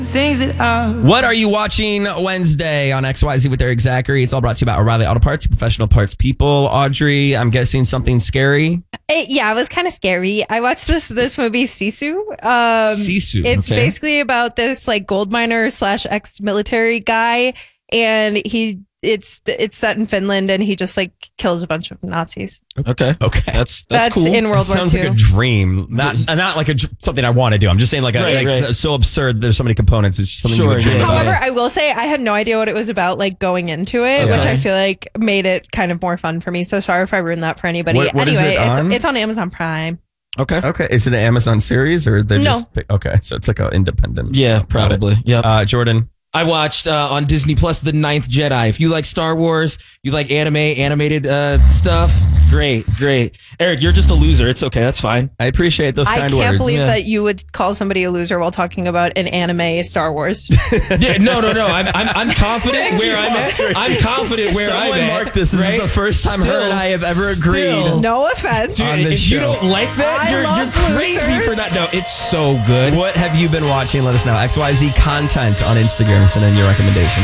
What are you watching Wednesday on XYZ with Eric Zachary? It's all brought to you by O'Reilly Auto Parts, professional parts people. Audrey, I'm guessing something scary? It was kind of scary. I watched this movie, Sisu. Sisu. It's basically about this like gold miner / ex-military guy, and it's set in Finland, and he just like kills a bunch of Nazis. Okay. That's cool. In World War II. Sounds like a dream. Not like something I want to do. I'm just saying like it's so absurd. There's so many components. It's just something you would dream about. However, I will say I had no idea what it was about like going into it, which I feel like made it kind of more fun for me. So sorry if I ruined that for anybody. What is it on? It's on Amazon Prime. Okay. Is it an Amazon series or they just okay? So it's like an independent. Yeah, probably. Yeah. Jordan. I watched on Disney Plus The Ninth Jedi. If you like Star Wars, you like animated stuff, great. Eric, you're just a loser. It's okay. That's fine. I appreciate those kind words. I can't believe that you would call somebody a loser while talking about an anime Star Wars. No. I'm confident where I'm at. I'm confident where I'm at. Mark, this is the first time her and I have ever agreed. No offense. Dude, if you don't like that, you're crazy for that. No, it's so good. What have you been watching? Let us know. XYZ content on Instagram. Send in your recommendation.